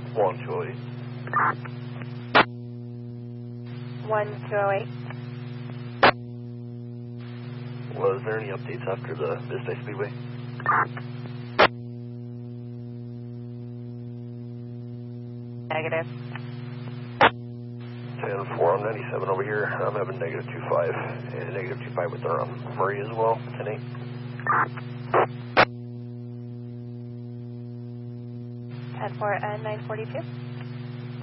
1208. 1208. Was there any updates after the Vista Speedway? Negative. 10-4 on 97 over here. I'm having negative 25 and negative 25 with our Murray as well. 10-8. 10-4 and 942.